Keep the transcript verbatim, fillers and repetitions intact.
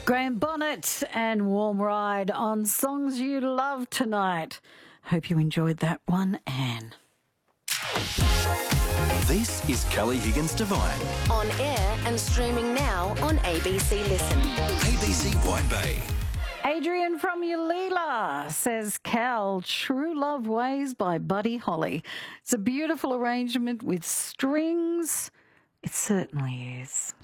Graham Bonnet and Warm Ride on Songs You Love Tonight. Hope you enjoyed that one, Anne. This is Kelly Higgins Divine. On air and streaming now on A B C Listen. A B C Wide Bay. Adrian from Yalila says, Cal, True Love Ways by Buddy Holly. It's a beautiful arrangement with strings. It certainly is.